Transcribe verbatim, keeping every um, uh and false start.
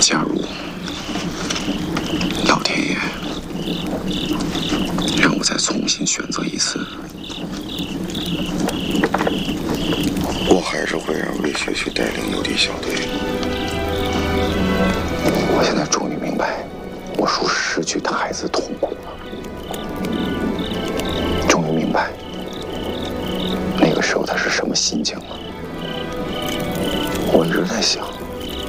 假如老天爷让我再重新选择一次， 我还是会让魏雪去带领游击小队。 我现在终于明白，我叔失去他孩子的痛苦了。终于明白，那个时候他是什么心情了。我一直在想，